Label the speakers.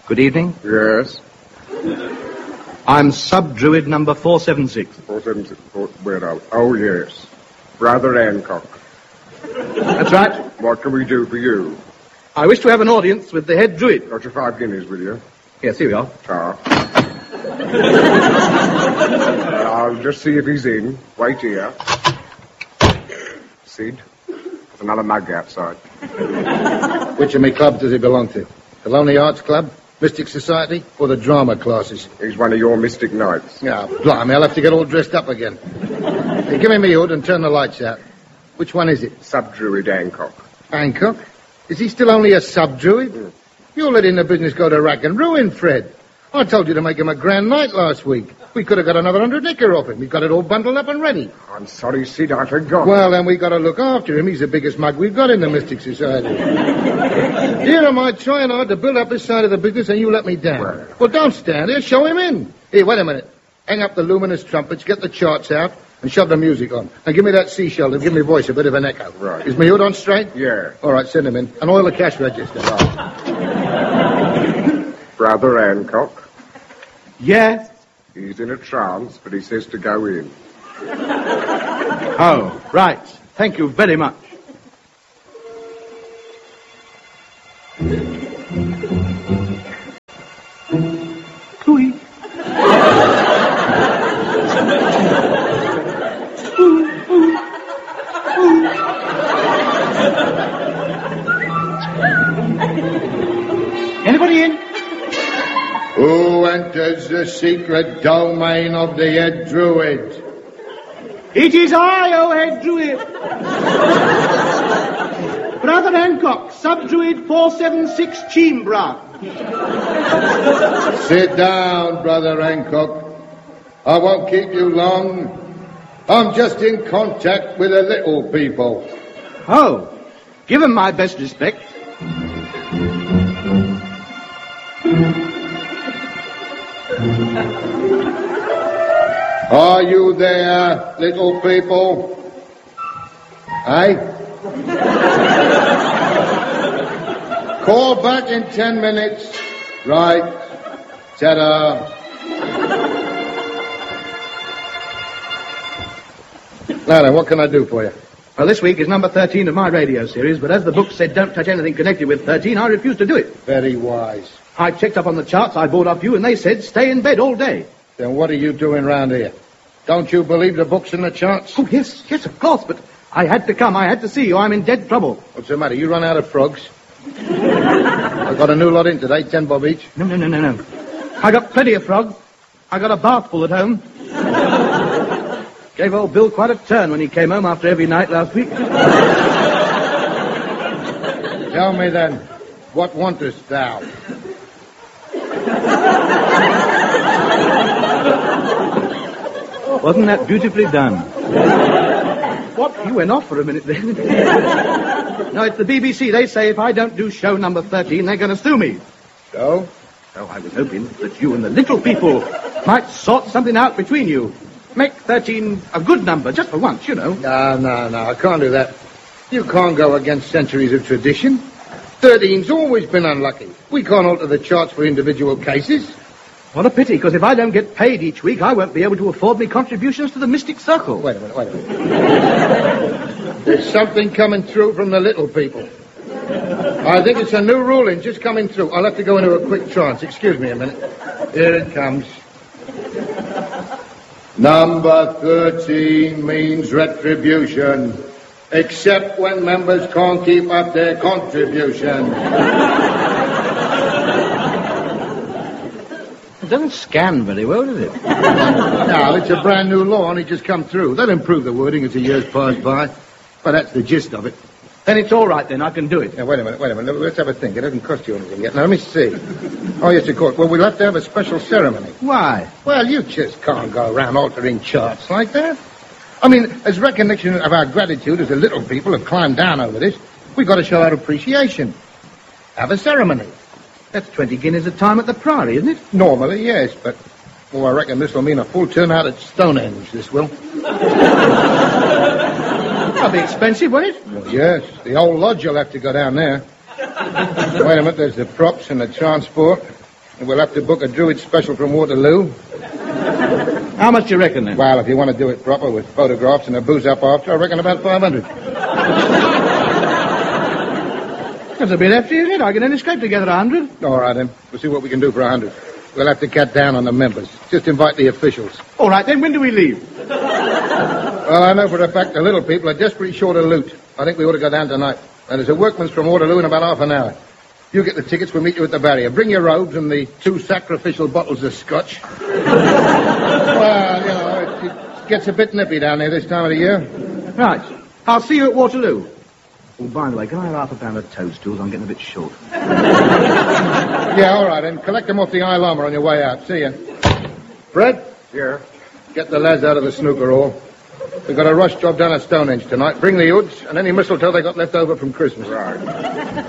Speaker 1: Good evening.
Speaker 2: Yes.
Speaker 1: I'm Sub-Druid number 476.
Speaker 2: 476. Where are we? Oh, yes. Brother Hancock.
Speaker 1: That's right.
Speaker 2: What can we do for you?
Speaker 1: I wish to have an audience with the head druid.
Speaker 2: Got your 5 guineas with you?
Speaker 1: Yes, here we are.
Speaker 2: I'll just see if he's in. Wait here. Sid, there's another mug outside.
Speaker 3: Which of my clubs does he belong to? The Lonely Arts Club, Mystic Society, or the drama classes?
Speaker 2: He's one of your mystic knights.
Speaker 3: Yeah, blimey, I'll have to get all dressed up again. Hey, give me my hood and turn the lights out. Which one is it?
Speaker 2: Sub-Druid Hancock.
Speaker 3: Hancock? Is he still only a sub-druid? You're letting the business go to rack and ruin, Fred. I told you to make him a grand knight last week. We could have got another 100 knicker off him. We've got it all bundled up and ready.
Speaker 2: I'm sorry, Sid, I forgot.
Speaker 3: Well, then we got to look after him. He's the biggest mug we've got in the Mystic Society. Here am I trying hard to build up this side of the business and you let me down. Well, don't stand here. Show him in. Here, wait a minute. Hang up the luminous trumpets, get the charts out, and shove the music on. And give me that seashell to give me voice a bit of an echo.
Speaker 2: Right.
Speaker 3: Is my hood on straight?
Speaker 2: Yeah.
Speaker 3: All right, send him in. And oil the cash register.
Speaker 2: Brother Hancock.
Speaker 1: Yes?
Speaker 2: He's in a trance, but he says to go in.
Speaker 1: Oh, right. Thank you very much. Cooey. Anybody in?
Speaker 3: Who enters the secret domain of the head druid?
Speaker 1: It is I, O head druid. Brother Hancock, Sub-Druid 476 Chimbra.
Speaker 3: Sit down, Brother Hancock. I won't keep you long. I'm just in contact with the little people.
Speaker 1: Oh, give him my best respect.
Speaker 3: Are you there, little people? Aye? Call back in 10 minutes. Right. Ta-da. Now then, what can I do for you?
Speaker 1: Well, this week is number 13 of my radio series, but as the book said don't touch anything connected with 13, I refused to do it.
Speaker 3: Very wise.
Speaker 1: I checked up on the charts, I bought up you, and they said stay in bed all day.
Speaker 3: Then what are you doing round here? Don't you believe the books and the charts?
Speaker 1: Oh, yes, of course, but I had to come, I had to see you, I'm in dead trouble.
Speaker 3: What's the matter? You run out of frogs? I got a new lot in today, 10 bob each.
Speaker 1: No. I got plenty of frogs. I got a bath full at home. Gave old Bill quite a turn when he came home after every night last week.
Speaker 3: Tell me then, what wantest thou?
Speaker 1: Wasn't that beautifully done? What? You went off for a minute then. No, it's the BBC. They say if I don't do show number 13, they're going to sue me.
Speaker 3: So?
Speaker 1: Oh, I was hoping that you and the little people might sort something out between you. Make 13 a good number, just for once, you know.
Speaker 3: No, I can't do that. You can't go against centuries of tradition. 13's always been unlucky. We can't alter the charts for individual cases.
Speaker 1: What a pity, because if I don't get paid each week, I won't be able to afford me contributions to the Mystic Circle.
Speaker 3: Wait a minute. There's something coming through from the little people. I think it's a new ruling just coming through. I'll have to go into a quick trance. Excuse me a minute. Here it comes. Number 13 means retribution, except when members can't keep up their contribution.
Speaker 1: It doesn't scan very well, does it?
Speaker 3: No, it's a brand new law, only just come through. They'll improve the wording as the years pass by. But that's the gist of it.
Speaker 1: Then it's all right, then. I can do it.
Speaker 3: Now, wait a minute. Let's have a think. It hasn't cost you anything yet. Now, let me see. Oh, yes, of course. Well, we'll have to have a special ceremony.
Speaker 1: Why?
Speaker 3: Well, you just can't go around altering charts like that. I mean, as recognition of our gratitude as the little people have climbed down over this, we've got to show our appreciation. Have a ceremony.
Speaker 1: That's 20 guineas a time at the Priory, isn't it?
Speaker 3: Normally, yes, but... well, I reckon this will mean a full turnout at Stonehenge, this will.
Speaker 1: That'll be expensive, won't it?
Speaker 3: Well, yes, the whole lodge will have to go down there. Wait a minute, there's the props and the transport. We'll have to book a Druid special from Waterloo.
Speaker 1: How much do you reckon, then?
Speaker 3: Well, if you want to do it proper with photographs and a booze up after, I reckon about 500.
Speaker 1: That's a bit hefty, isn't it? I can only scrape together 100.
Speaker 3: All right, then. We'll see what we can do for 100. We'll have to cut down on the members. Just invite the officials.
Speaker 1: All right, then. When do we leave?
Speaker 3: Well, I know for a fact the little people are desperately short of loot. I think we ought to go down tonight. And there's a workman's from Waterloo in about half an hour. You get the tickets, we'll meet you at the barrier. Bring your robes and the 2 sacrificial bottles of scotch. Well, you know, it gets a bit nippy down there this time of the year.
Speaker 1: Right. I'll see you at Waterloo. Oh, by the way, can I have half a pound of toadstools? I'm getting a bit short.
Speaker 3: Yeah, all right, and collect them off the Isle Armour on your way out. See ya. Fred?
Speaker 2: Here.
Speaker 3: Get the lads out of the snooker hall. We've got a rush job down at Stonehenge tonight. Bring the hoods and any mistletoe they got left over from Christmas.
Speaker 2: Right.